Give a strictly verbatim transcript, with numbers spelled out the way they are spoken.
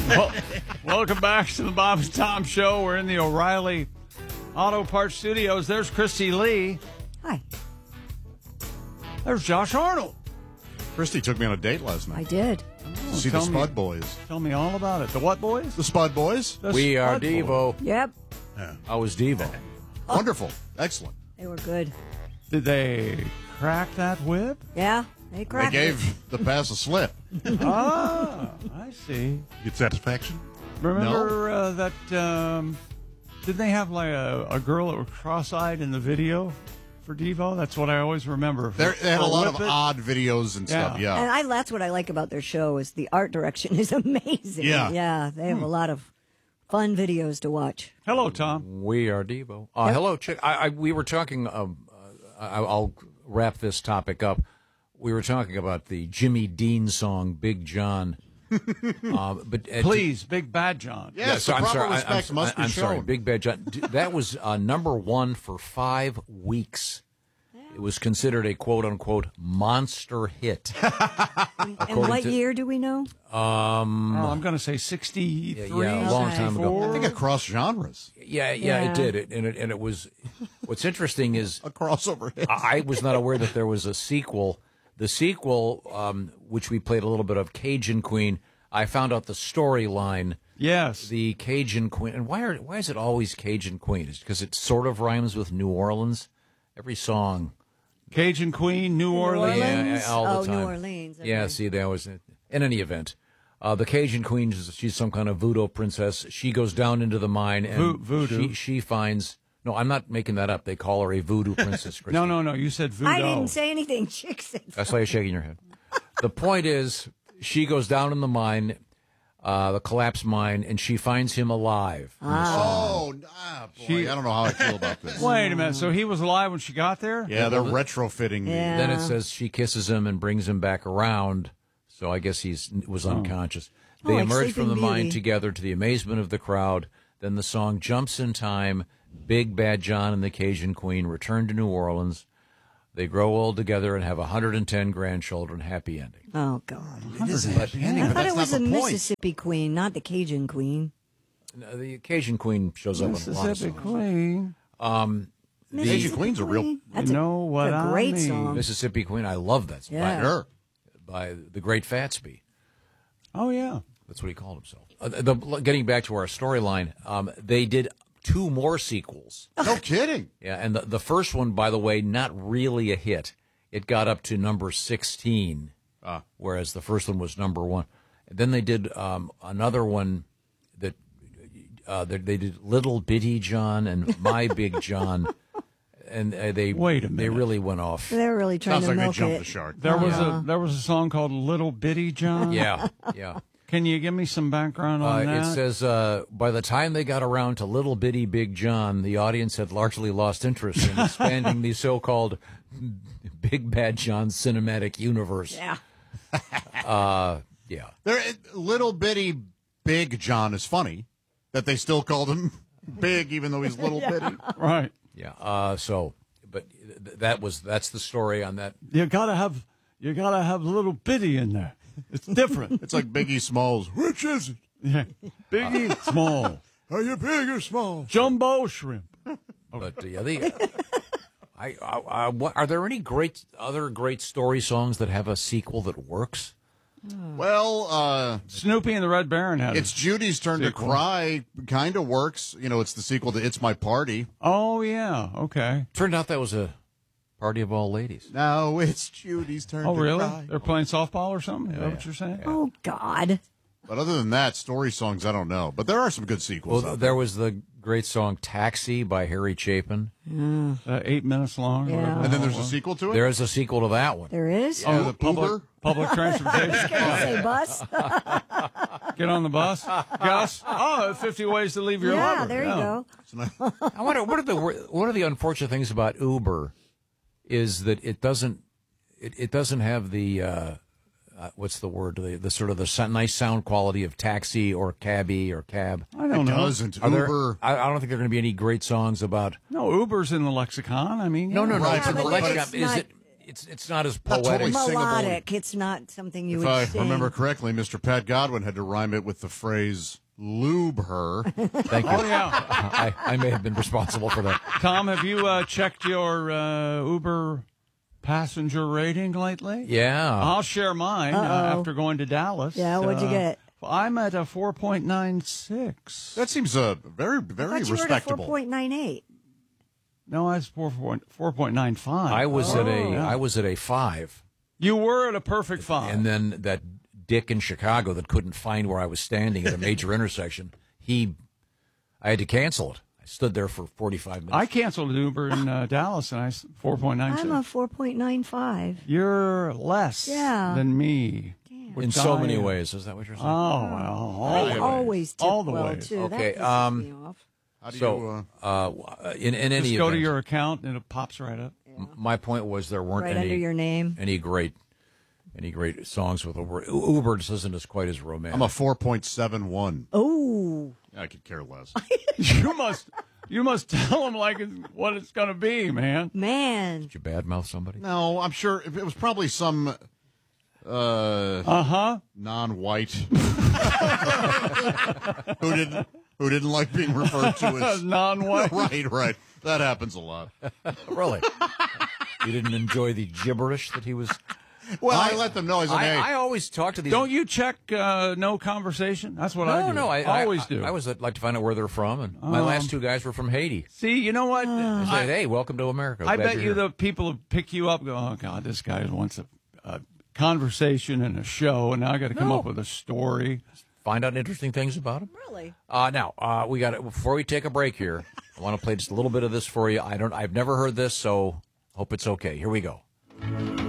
Well, welcome back to the Bob and Tom Show. We're in the O'Reilly Auto Parts Studios. There's Christy Lee. Hi. There's Josh Arnold. Christy took me on a date last night. I did. Oh, See the Spud Boys. Tell me all about it. The what boys? The Spud Boys? The We are Spud Boys. Devo. Yep. Yeah. I was Devo. Wonderful. Excellent. They were good. Did they crack that whip? Yeah. They They cracked it. gave the pass a slip. Ah, I see. Get satisfaction? Remember uh, that, um, did they have like a, a girl that was cross-eyed in the video for Devo? That's what I always remember. They're, they had a For lot of Whip It. odd videos and stuff, Yeah. yeah. And I, that's what I like about their show is the art direction is amazing. Yeah. Yeah. They have a lot of fun videos to watch. Hello, Tom. We are Devo. Uh, Hello, Chick. I, I, we were talking, um, uh, I, I'll wrap this topic up. We were talking about the Jimmy Dean song, Big John. uh, but uh, Please, Big Bad John. Yes, so the I'm proper sorry, I- respect I'm, must be I'm shown. sorry, Big Bad John. D- That was uh, number one for five weeks. It was considered a quote-unquote monster hit. And what to- year do we know? Um, Oh, I'm going to say sixty-three. Yeah, yeah, a long Okay. time ago. I think across genres. Yeah, yeah, Yeah. it did. It, and it and it was. What's interesting is A crossover hit. I I was not aware that there was a sequel. The sequel, um, which we played a little bit of, Cajun Queen. I found out the storyline. Yes. The Cajun Queen, and why are why is it always Cajun Queen? Is it because it sort of rhymes with New Orleans? Every song. Cajun Queen, New Orleans. Orleans? Yeah, all the Oh, time. New Orleans, okay. Yeah, see, that was it. In any event, uh, the Cajun Queen, she's some kind of voodoo princess. She goes down into the mine and Vo- voodoo. She, she finds. No, I'm not making that up. They call her a voodoo princess. Christy. No, no, no. You said voodoo. I didn't say anything. Chick said That's why you're shaking your head. The point is, she goes down in the mine, uh, the collapsed mine, and she finds him alive. Oh, ah, boy. She- I don't know how I feel about this. Wait a minute. So he was alive when she got there? Yeah, they're retrofitting me. Yeah. Then it says she kisses him and brings him back around. So I guess he's was unconscious. Oh, They like emerge from the Sleeping mine Beauty. together to the amazement of the crowd. Then the song jumps in time. Big Bad John and the Cajun Queen return to New Orleans. They grow old together and have one hundred ten grandchildren. Happy ending. Oh, God. It is a happy ending, I but thought that's it was not the the point. Mississippi Queen, not the Cajun Queen. Uh, The Cajun Queen shows up in a lot of Mississippi songs. Queen. Cajun Queen's a real- That's You know what a I great mean. song. Mississippi Queen. I love that song. Yeah. Sure. By, by the Great Fatsby. Oh, yeah. That's what he called himself. Uh, the, getting back to our storyline, um, they did two more sequels. No kidding. Yeah, and the, the first one, by the way, not really a hit. It got up to number sixteen, Ah. whereas the first one was number one. And then they did um, another one that uh, they, they did Little Bitty John and My Big John, and uh, they Wait a they minute. really went off. They're really trying Sounds to like they milk jumped it. the shark. There was Yeah. a there was a song called Little Bitty John. Yeah, yeah. Can you give me some background Uh, on it that? says, uh, by the time they got around to Little Bitty Big John, the audience had largely lost interest in expanding the so-called Big Bad John cinematic universe. Yeah. Uh, yeah. There, little bitty Big John is funny that they still called him Big, even though he's little bitty. Right. Yeah. Uh, so, but th- that was, that's the story on that. You gotta have you gotta have Little Bitty in there. It's different. It's like Biggie Smalls. Which is it? Yeah. Biggie, small, Are you big or small? jumbo shrimp. But, uh, yeah, the, I, I, I, what, are there any great, other great story songs that have a sequel that works? Well, uh, Snoopy and the Red Baron had it's it. Judy's Turn to Sequel. Cry. Kind of works. You know, it's the sequel to It's My Party. Oh yeah. Okay. Turned out that was a party of all ladies. Now it's Judy's turn Oh to really? cry. They're playing softball or something? Is that what you're saying? Oh, God. But other than that, story songs, I don't know. But there are some good sequels Well, out there was the great song Taxi by Harry Chapin. Uh, eight minutes long. Yeah. whatever. And then there's a sequel to it? There is a sequel to that one. There is? Oh, the public Uber? public transportation. Can I say bus? Get on the bus, Gus. Oh, fifty ways to leave your yeah, lover. there you go. I wonder what are the what are the unfortunate things about Uber is that it doesn't it, it doesn't have the uh, uh, what's the word the, the sort of the so- nice sound quality of taxi or cabbie or cab. I don't It know. doesn't. Are there- Uber. I, I don't think there are going to be any great songs about. No, Uber's in the lexicon. I mean, No, no, yeah. no. Right, it's in but the it's lexicon. Is not- it it's it's not as Not poetic. totally singable. Melodic. It's not something you If would I sing. remember correctly, Mister Pat Godwin had to rhyme it with the phrase "lube her." Thank you. Oh, yeah. I, I may have been responsible for that. Tom, have you uh, checked your uh, Uber passenger rating lately? Yeah. I'll share mine uh, Uh-oh. after going to Dallas. Yeah, what'd you Uh, get? I'm at a four point nine six. That seems uh, very, I very thought you were at respectable. four point nine eight. No, I was four point nine five. I was at a yeah. I was at a five, You were at a perfect five. and then that dick in Chicago that couldn't find where I was standing at a major intersection. He, I had to cancel it. I stood there for forty-five minutes. I canceled an Uber in uh, Dallas, and I four point nine I'm a six. four point nine five. You're less Yeah. than me. in so I many am. ways. Is that what you're saying? Oh, well, all I the always tip All the well, ways. too. Okay, That pisses um, me off. How do so, you? Uh, uh, in in any Just go to event, your account, and it pops right up. m- my point was there weren't Right any under your name. any great any great songs with Uber. Uber just isn't as quite as romantic. I'm a four point seven one. Oh, I could care less. you must, you must tell them like it's, what it's going to be, man. man. Did you badmouth somebody? No, I'm sure it was probably some uh, Uh huh. non-white who didn't who didn't like being referred to as Non-white. right. Right. That happens a lot. Really? You didn't enjoy the gibberish that he was. Well, I, let them know. I said, I, hey, I always talk to these. Don't you check uh, no conversation? That's what I No, do. no, I always I, do. I always like to find out where they're from, and my last two guys were from Haiti. See, you know what? I said, "Hey, welcome to America." I Glad bet you're you here." the people who pick you up go, oh, God, this guy wants a, a conversation and a show, and now I got to come No. up with a story. find out interesting things about him. Really? Uh, now, uh, we got to, before we take a break here, I want to play just a little bit of this for you. I don't, I've never heard this, so hope it's okay. Here we go.